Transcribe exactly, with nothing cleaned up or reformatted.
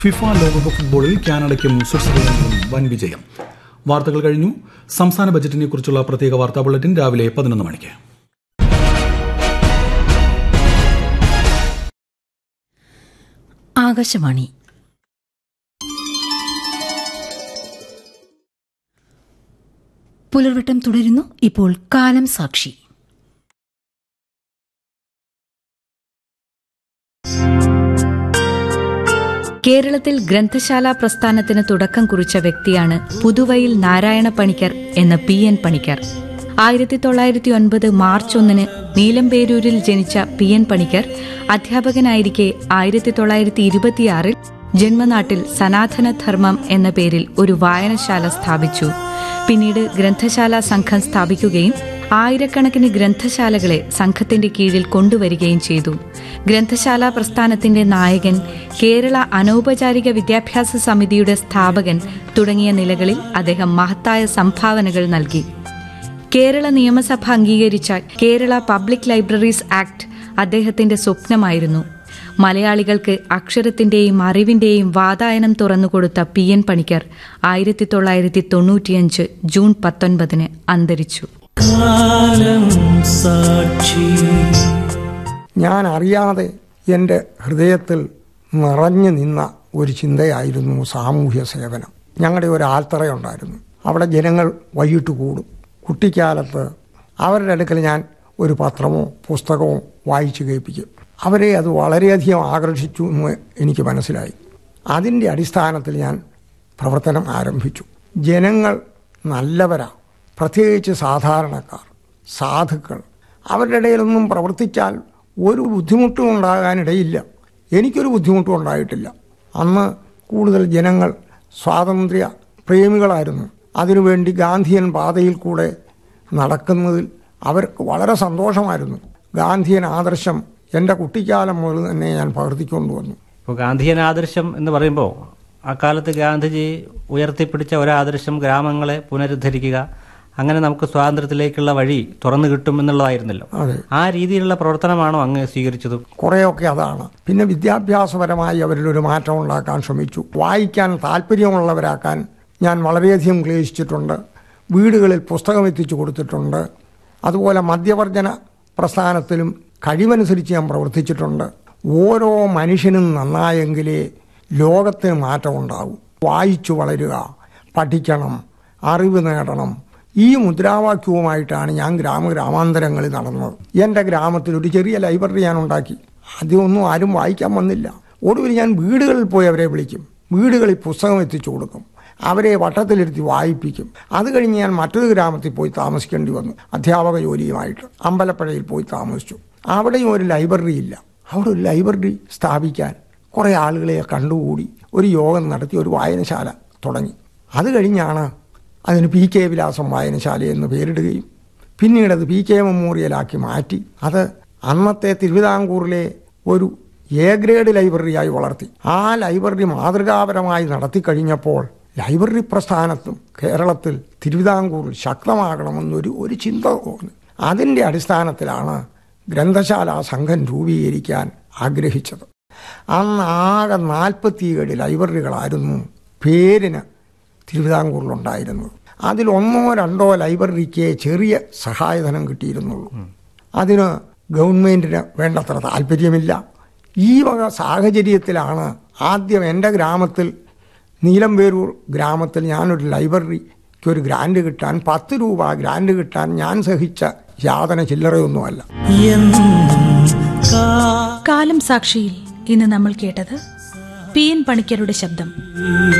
FIFA ലോകകപ്പ് ഫുട്ബോളിൽ കാനഡയ്ക്കും സ്വിറ്റ്സർലൻഡിനും വൻ വിജയം. വാർത്തകൾ കഴിഞ്ഞു. സംസ്ഥാന ബജറ്റിനെ കുറിച്ചുള്ള പ്രത്യേക വാർത്താ ബുള്ളറ്റിൻ രാവിലെ പതിനൊന്ന് മണിക്ക്. ആകാശവാണി. പുലർവട്ടം തുടരുന്നു. ഇപ്പോൾ കാലം സാക്ഷി. കേരളത്തിൽ ഗ്രന്ഥശാല പ്രസ്ഥാനത്തിന് തുടക്കം കുറിച്ച വ്യക്തിയാണ് പുതുവയിൽ നാരായണ പണിക്കർ എന്ന പി എൻ പണിക്കർ. ആയിരത്തി തൊള്ളായിരത്തി ഒൻപത് മാർച്ച് ഒന്നിന് നീലംപേരൂരിൽ ജനിച്ച പി എൻ പണിക്കർ അധ്യാപകനായിരിക്കെ ആയിരത്തി തൊള്ളായിരത്തി ഇരുപത്തിയാറിൽ ജന്മനാട്ടിൽ സനാതനധർമ്മം എന്ന പേരിൽ ഒരു വായനശാല സ്ഥാപിച്ചു. പിന്നീട് ഗ്രന്ഥശാല സംഘം സ്ഥാപിക്കുകയും ആയിരക്കണക്കിന് ഗ്രന്ഥശാലകളെ സംഘത്തിന്റെ കീഴിൽ കൊണ്ടുവരികയും ചെയ്തു. ഗ്രന്ഥശാല പ്രസ്ഥാനത്തിന്റെ നായകൻ, കേരള അനൗപചാരിക വിദ്യാഭ്യാസ സമിതിയുടെ സ്ഥാപകൻ തുടങ്ങിയ നിലകളിൽ അദ്ദേഹം മഹത്തായ സംഭാവനകൾ നൽകി. കേരള നിയമസഭ അംഗീകരിച്ച കേരള പബ്ലിക് ലൈബ്രറീസ് ആക്ട് അദ്ദേഹത്തിന്റെ സ്വപ്നമായിരുന്നു. മലയാളികൾക്ക് അക്ഷരത്തിന്റെയും അറിവിന്റെയും വാതായനം തുറന്നുകൊടുത്ത പി എൻ പണിക്കർ ആയിരത്തി തൊള്ളായിരത്തി തൊണ്ണൂറ്റിയഞ്ച് ജൂൺ പത്തൊൻപതിന് അന്തരിച്ചു. ഞാൻ അറിയാതെ എൻ്റെ ഹൃദയത്തിൽ നിറഞ്ഞു നിന്ന ഒരു ചിന്തയായിരുന്നു സാമൂഹ്യ സേവനം. ഞങ്ങളുടെ ഒരു ആൽത്തറയുണ്ടായിരുന്നു. അവിടെ ജനങ്ങൾ വൈകിട്ട് കൂടും. കുട്ടിക്കാലത്ത് അവരുടെ അടുക്കൽ ഞാൻ ഒരു പത്രമോ പുസ്തകമോ വായിച്ചു കേൾപ്പിക്കും. അവരെ അത് വളരെയധികം ആകർഷിച്ചു എന്ന് എനിക്ക് മനസ്സിലായി. അതിൻ്റെ അടിസ്ഥാനത്തിൽ ഞാൻ പ്രവർത്തനം ആരംഭിച്ചു. ജനങ്ങൾ നല്ലവരാണ്, പ്രത്യേകിച്ച് സാധാരണക്കാർ, സാധുക്കൾ. അവരുടെ ഇടയിലൊന്നും പ്രവർത്തിച്ചാൽ ഒരു ബുദ്ധിമുട്ടും ഉണ്ടാകാനിടയില്ല. എനിക്കൊരു ബുദ്ധിമുട്ടും ഉണ്ടായിട്ടില്ല. അന്ന് കൂടുതൽ ജനങ്ങൾ സ്വാതന്ത്ര്യ പ്രേമികളായിരുന്നു. അതിനുവേണ്ടി ഗാന്ധിയൻ പാതയിൽ കൂടെ നടക്കുന്നതിൽ അവർക്ക് വളരെ സന്തോഷമായിരുന്നു. ഗാന്ധിയൻ ആദർശം എൻ്റെ കുട്ടിക്കാലം മുതൽ തന്നെ ഞാൻ പകർത്തിക്കൊണ്ടുവന്നു. ഇപ്പോൾ ഗാന്ധിയൻ ആദർശം എന്ന് പറയുമ്പോൾ അക്കാലത്ത് ഗാന്ധിജി ഉയർത്തിപ്പിടിച്ച ഒരാദർശം ഗ്രാമങ്ങളെ പുനരുദ്ധരിക്കുക, അങ്ങനെ നമുക്ക് സ്വാതന്ത്ര്യത്തിലേക്കുള്ള വഴി തുറന്നു കിട്ടും എന്നുള്ളതായിരുന്നല്ലോ. ആ രീതിയിലുള്ള പ്രവർത്തനമാണോ അങ്ങ് സ്വീകരിച്ചത്? കുറേയൊക്കെ അതാണ്. പിന്നെ വിദ്യാഭ്യാസപരമായി അവരിലൊരു മാറ്റം ഉണ്ടാക്കാൻ ശ്രമിച്ചു. വായിക്കാൻ താല്പര്യമുള്ളവരാക്കാൻ ഞാൻ വളരെയധികം ക്ലേശിച്ചിട്ടുണ്ട്. വീടുകളിൽ പുസ്തകം എത്തിച്ചു കൊടുത്തിട്ടുണ്ട്. അതുപോലെ മദ്യവർജന പ്രസ്ഥാനത്തിലും കഴിവനുസരിച്ച് ഞാൻ പ്രവർത്തിച്ചിട്ടുണ്ട്. ഓരോ മനുഷ്യനും നന്നായെങ്കിലേ ലോകത്തിന് മാറ്റമുണ്ടാകും. വായിച്ചു വളരുക, പഠിക്കണം, അറിവ് നേടണം, ഈ മുദ്രാവാക്യവുമായിട്ടാണ് ഞാൻ ഗ്രാമഗ്രാമാന്തരങ്ങളിൽ നടന്നത്. എൻ്റെ ഗ്രാമത്തിൽ ഒരു ചെറിയ ലൈബ്രറി ഞാൻ ഉണ്ടാക്കി. അതൊന്നും ആരും വായിക്കാൻ വന്നില്ല. ഒടുവിൽ ഞാൻ വീടുകളിൽ പോയി അവരെ വിളിക്കും. വീടുകളിൽ പുസ്തകം എത്തിച്ചു കൊടുക്കും. അവരെ വട്ടത്തിലിരുത്തി വായിപ്പിക്കും. അത് കഴിഞ്ഞ് ഞാൻ മറ്റൊരു ഗ്രാമത്തിൽ പോയി താമസിക്കേണ്ടി വന്നു. അധ്യാപക ജോലിയുമായിട്ട് അമ്പലപ്പുഴയിൽ പോയി താമസിച്ചു. അവിടെയും ഒരു ലൈബ്രറി ഇല്ല. അവിടെ ഒരു ലൈബ്രറി സ്ഥാപിക്കാൻ കുറേ ആളുകളെ കണ്ടുകൂടി ഒരു യോഗം നടത്തി ഒരു വായനശാല തുടങ്ങി. അത് കഴിഞ്ഞാണ് അതിന് പി കെ വിലാസം വായനശാല എന്ന് പേരിടുകയും പിന്നീട് അത് പി കെ മെമ്മോറിയലാക്കി മാറ്റി അത് അന്നത്തെ തിരുവിതാംകൂറിലെ ഒരു എ ഗ്രേഡ് ലൈബ്രറിയായി വളർത്തി. ആ ലൈബ്രറി മാതൃകാപരമായി നടത്തിക്കഴിഞ്ഞപ്പോൾ ലൈബ്രറി പ്രസ്ഥാനത്തും കേരളത്തിൽ തിരുവിതാംകൂറിൽ ശക്തമാകണമെന്നൊരു ഒരു ചിന്ത തോന്നി. അതിൻ്റെ അടിസ്ഥാനത്തിലാണ് ഗ്രന്ഥശാല സംഘം രൂപീകരിക്കാൻ ആഗ്രഹിച്ചത്. അന്ന് ആകെ നാൽപ്പത്തിയേഴ് ലൈബ്രറികളായിരുന്നു പേരിന് തിരുവിതാംകൂറിലുണ്ടായിരുന്നത്. അതിൽ ഒന്നോ രണ്ടോ ലൈബ്രറിക്ക് ചെറിയ സഹായധനം കിട്ടിയിരുന്നുള്ളൂ. അതിന് ഗവൺമെൻറ്റിന് വേണ്ടത്ര താല്പര്യമില്ല. ഈ വക സാഹചര്യത്തിലാണ് ആദ്യം എൻ്റെ ഗ്രാമത്തിൽ, നീലംപേരൂർ ഗ്രാമത്തിൽ, ഞാനൊരു ലൈബ്രറിക്ക് ഒരു ഗ്രാൻഡ് കിട്ടാൻ, പത്ത് രൂപ ഗ്രാൻഡ് കിട്ടാൻ ഞാൻ സഹിച്ച യാതന ചില്ലറയൊന്നുമല്ല. കാലം സാക്ഷിയിൽ ഇന്ന് നമ്മൾ കേട്ടത് പി എൻ പണിക്കരുടെ ശബ്ദം.